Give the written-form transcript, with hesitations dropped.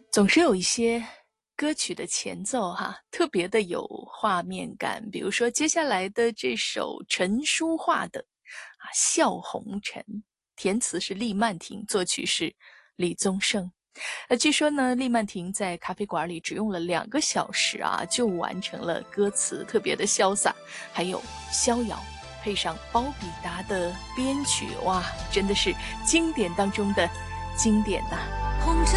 总是有一些歌曲的前奏哈，特别的有画面感。比如说接下来的这首陈淑桦的《笑红尘》，填词是厉曼婷，作曲是李宗盛。据说呢，厉曼婷在咖啡馆里只用了2个小时就完成了歌词，特别的潇洒，还有逍遥，配上包比达的编曲，哇，真的是经典当中的经典呐。 红尘